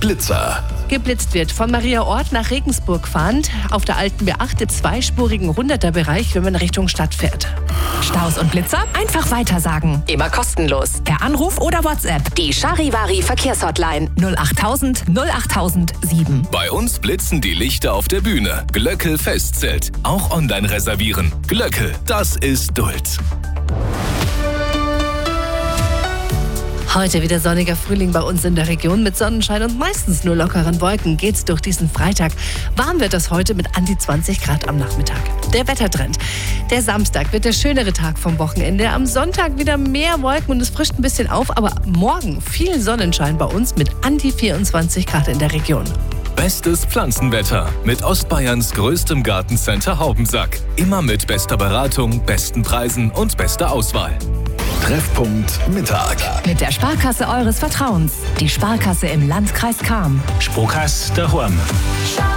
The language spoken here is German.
Blitzer. Geblitzt wird von Mariaort nach Regensburg fahrend. Auf der alten B8 im zweispurigen 100er-Bereich, wenn man Richtung Stadt fährt. Staus und Blitzer? Einfach weitersagen. Immer kostenlos. Per Anruf oder WhatsApp. Die Charivari Verkehrshotline 08000 08007. Bei uns blitzen die Lichter auf der Bühne. Glöckel Festzelt. Auch online reservieren. Glöckel, das ist Duld. Heute wieder sonniger Frühling bei uns in der Region mit Sonnenschein und meistens nur lockeren Wolken geht's durch diesen Freitag. Warm wird es heute mit an die 20 Grad am Nachmittag. Der Wettertrend. Der Samstag wird der schönere Tag vom Wochenende. Am Sonntag wieder mehr Wolken und es frischt ein bisschen auf, aber morgen viel Sonnenschein bei uns mit an die 24 Grad in der Region. Bestes Pflanzenwetter mit Ostbayerns größtem Gartencenter Haubensack. Immer mit bester Beratung, besten Preisen und bester Auswahl. Treffpunkt Mittag. Mit der Sparkasse eures Vertrauens. Die Sparkasse im Landkreis Cham. Sparkasse daheim.